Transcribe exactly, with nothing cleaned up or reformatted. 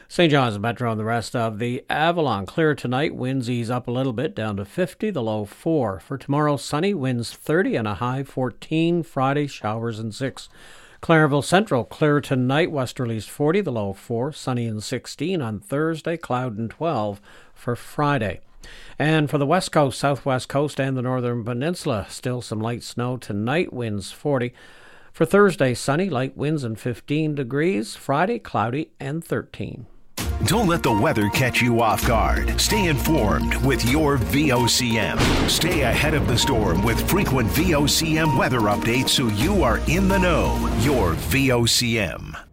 Saint John's Metro and the rest of the Avalon. Clear tonight, winds ease up a little bit, down to fifty, the low four. For tomorrow, sunny, winds thirty and a high fourteen. Friday, showers and six. Clareville Central, clear tonight, westerlies forty, the low four. Sunny and sixteen on Thursday, cloud and twelve for Friday. And for the west coast, southwest coast, and the northern peninsula, still some light snow tonight, winds forty. For Thursday, sunny, light winds and fifteen degrees. Friday, cloudy and thirteen. Don't let the weather catch you off guard. Stay informed with your V O C M. Stay ahead of the storm with frequent V O C M weather updates so you are in the know. Your V O C M.